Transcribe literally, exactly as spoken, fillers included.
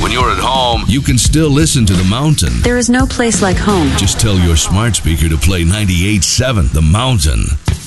When you're at home, you can still listen to The Mountain. There is no place like home. Just tell your smart speaker to play ninety-eight point seven The Mountain.